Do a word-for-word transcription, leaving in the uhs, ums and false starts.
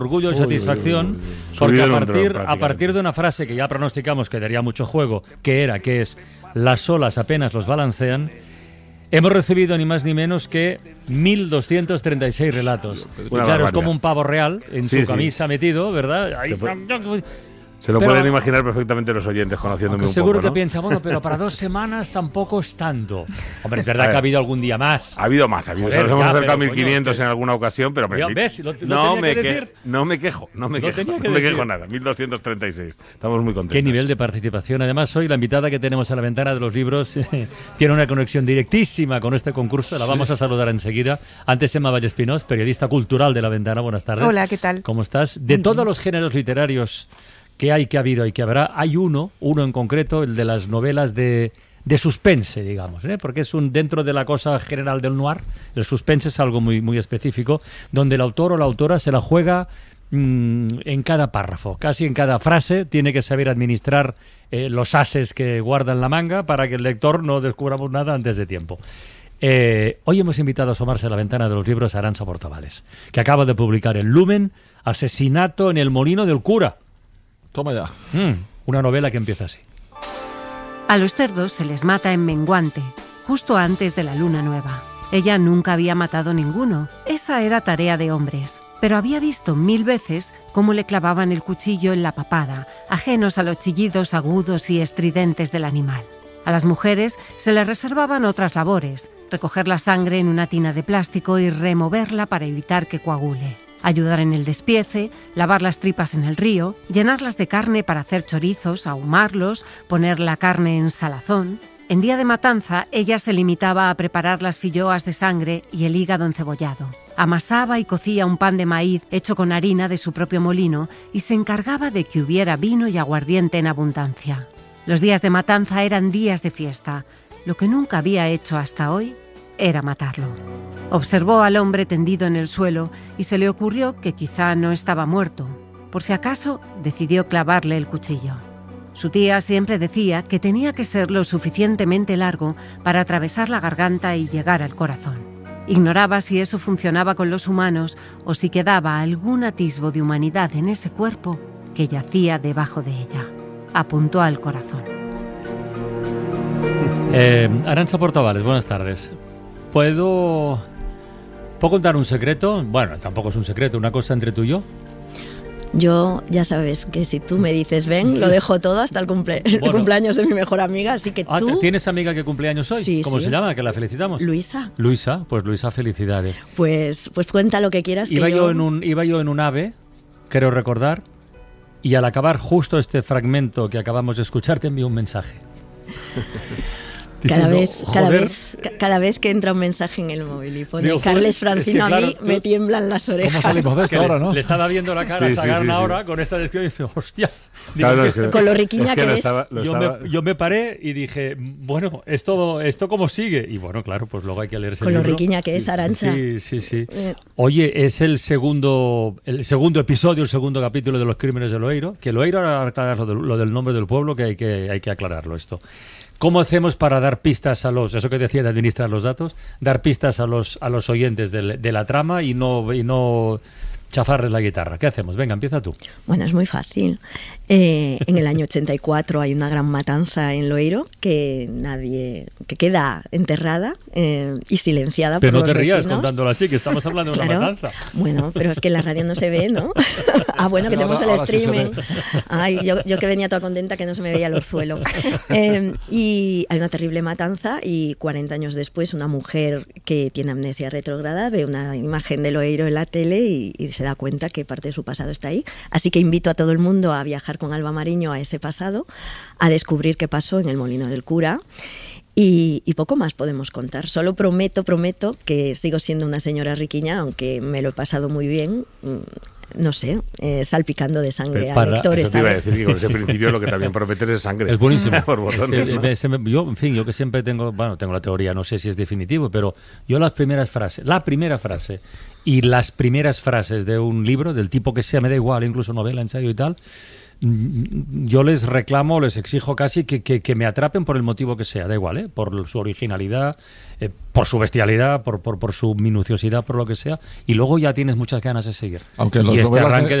Orgullo y satisfacción, uy, uy, uy, uy. porque a partir, a partir de una frase que ya pronosticamos que daría mucho juego, que era, que es, las olas apenas los balancean, hemos recibido ni más ni menos que mil doscientos treinta y seis relatos. Y claro, barbaridad. Es como un pavo real en sí, su camisa sí. metido, ¿verdad? Ahí, Se lo pero, pueden imaginar perfectamente los oyentes conociéndome un seguro poco, que ¿no? piensa, bueno, pero para dos semanas tampoco es tanto. Hombre, es verdad que ha habido algún día más. Ha habido más, ha habido. Joder, nos hemos ya, acercado a mil quinientos coño, en alguna ocasión, pero... Yo, ¿ves? ¿Lo, lo no, me que que, no me quejo, no me ¿Lo quejo, no me quejo nada. mil doscientos treinta y seis. Estamos muy contentos. Qué nivel de participación. Además, hoy la invitada que tenemos a la ventana de los libros tiene una conexión directísima con este concurso. La vamos a saludar enseguida. Antes, Emma Vallespinós, periodista cultural de La Ventana. Buenas tardes. Hola, ¿qué tal? ¿Cómo estás? De Muy todos bien. los géneros literarios que hay, que ha habido y que habrá, hay uno, uno en concreto, el de las novelas de, de suspense, digamos, ¿eh? Porque es un dentro de la cosa general del noir, el suspense es algo muy, muy específico, donde el autor o la autora se la juega mmm, en cada párrafo, casi en cada frase, tiene que saber administrar eh, los ases que guarda en la manga para que el lector no descubramos nada antes de tiempo. Eh, hoy hemos invitado a asomarse a la ventana de los libros a Arantxa Portavales, que acaba de publicar en Lumen Asesinato en el Molino del Cura. Toma ya. Mm, una novela que empieza así. A los cerdos se les mata en menguante, justo antes de la luna nueva. Ella nunca había matado ninguno. Esa era tarea de hombres. Pero había visto mil veces cómo le clavaban el cuchillo en la papada, ajenos a los chillidos agudos y estridentes del animal. A las mujeres se les reservaban otras labores, recoger la sangre en una tina de plástico y removerla para evitar que coagule. Ayudar en el despiece, lavar las tripas en el río, llenarlas de carne para hacer chorizos, ahumarlos, poner la carne en salazón. En día de matanza, ella se limitaba a preparar las filloas de sangre y el hígado encebollado. Amasaba y cocía un pan de maíz hecho con harina de su propio molino y se encargaba de que hubiera vino y aguardiente en abundancia. Los días de matanza eran días de fiesta. Lo que nunca había hecho hasta hoy era matarlo. Observó al hombre tendido en el suelo y se le ocurrió que quizá no estaba muerto. Por si acaso, decidió clavarle el cuchillo. Su tía siempre decía que tenía que ser lo suficientemente largo para atravesar la garganta y llegar al corazón. Ignoraba si eso funcionaba con los humanos o si quedaba algún atisbo de humanidad en ese cuerpo que yacía debajo de ella. Apuntó al corazón. Eh, Arantxa Portavales, buenas tardes. ¿Puedo, ¿Puedo contar un secreto? Bueno, tampoco es un secreto, una cosa entre tú y yo. Yo, ya sabes que si tú me dices ven, lo dejo todo hasta el, cumple el bueno. cumpleaños de mi mejor amiga, así que ah, tú... ¿Tienes amiga que cumpleaños hoy? Sí, ¿Cómo sí. se llama? Que la felicitamos. Luisa. Luisa, pues Luisa, felicidades. Pues, pues cuenta lo que quieras. Iba, que yo yo... En un, iba yo en un AVE, creo recordar, y al acabar justo este fragmento que acabamos de escuchar te envío un mensaje. Cada Diciendo, vez, cada, joder, vez, cada vez que entra un mensaje en el móvil y pone digo, Carles Francino, es que, a mí claro, me tú, tiemblan las orejas. ¿Cómo salimos de esto ahora, no? Le estaba viendo la cara sí, a Sagarna sí, sí, ahora sí. con esta descripción y dice, hostia. Claro, Digo, es que, con lo riquiña es que, que lo es. estaba, lo yo, estaba... me, yo me paré y dije, bueno, ¿esto, ¿esto cómo sigue? Y bueno, claro, pues luego hay que leerse Con el lo libro. riquiña que es, Arantxa. Sí, sí, sí. Eh. Oye, es el segundo el segundo episodio, el segundo capítulo de Los Crímenes de Loeiro. Que Loeiro, ahora aclarar lo, de, lo del nombre del pueblo, que hay que, hay que aclararlo esto. ¿Cómo hacemos para dar pistas a los, eso que decía de administrar los datos, dar pistas a los a los oyentes de, de la trama y no y no chafarles la guitarra? ¿Qué hacemos? Venga, empieza tú. Bueno, es muy fácil. Eh, en el año ochenta y cuatro hay una gran matanza en Loeiro que nadie que queda enterrada eh, y silenciada pero por no los te rías vecinos. contándolo así, que estamos hablando de Claro. una matanza. Bueno, pero es que en la radio no se ve, ¿no? Ah, bueno, que Ahora- tenemos el ahora sí se streaming. ve. Ay, yo, yo que venía toda contenta que no se me veía el orzuelo. Eh, y hay una terrible matanza y cuarenta años después una mujer que tiene amnesia retrógrada ve una imagen de Loeiro en la tele y, y se da cuenta que parte de su pasado está ahí. Así que invito a todo el mundo a viajar con Alba Mariño a ese pasado, a descubrir qué pasó en el Molino del Cura. Y, y poco más podemos contar. Solo prometo, prometo que sigo siendo una señora riquiña, aunque me lo he pasado muy bien, no sé, eh, salpicando de sangre Pero para- al lector. Eso te iba a vez. decir que con ese principio lo que también prometes es sangre. Es buenísimo. Por botones, Se- ¿no? me- se me- yo, en fin, yo que siempre tengo, bueno, tengo la teoría, no sé si es definitivo, pero yo las primeras frases, la primera frase y las primeras frases de un libro, del tipo que sea, me da igual, incluso novela, ensayo y tal, yo les reclamo, les exijo casi que, que, que me atrapen por el motivo que sea, da igual, ¿eh? Por su originalidad, eh, por su bestialidad, por, por, por su minuciosidad, por lo que sea, y luego ya tienes muchas ganas de seguir. Aunque y los este novelas, arranque